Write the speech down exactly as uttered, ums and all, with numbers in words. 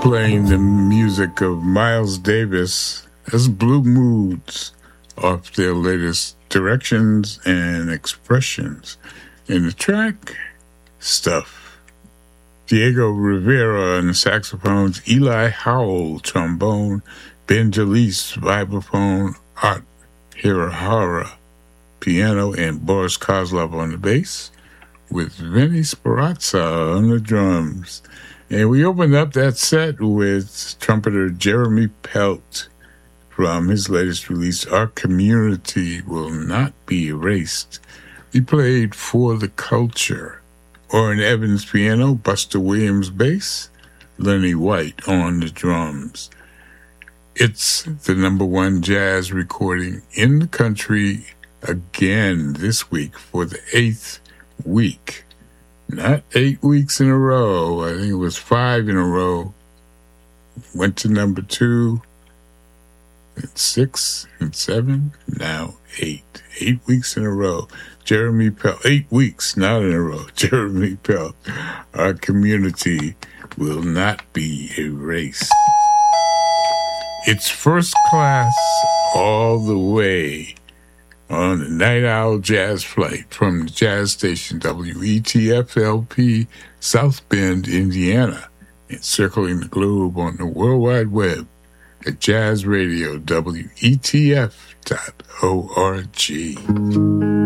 playing the music of Miles Davis as Blue Moods off their latest Directions and Expressions. In the track, Stuff. Diego Rivera on the saxophones, Eli Howell trombone, Ben Jalise vibraphone, Art Hirahara piano, and Boris Kozlov on the bass, with Vinny Speranza on the drums. And we opened up that set with trumpeter Jeremy Pelt from his latest release, Our Community Will Not Be Erased. He played For the Culture. Orrin Evans piano, Buster Williams bass, Lenny White on the drums. It's the number one jazz recording in the country again this week for the eighth week. Not eight weeks in a row. I think it was five in a row. Went to number two, and six, and seven, now eight. Eight weeks in a row. Jeremy Pelt, eight weeks, not in a row. Jeremy Pelt, Our Community Will Not Be Erased. It's First Class all the way on the Night Owl Jazz Flight from the jazz station W E T F L P, South Bend, Indiana, and circling the globe on the World Wide Web at jazz radio W E T F dot org.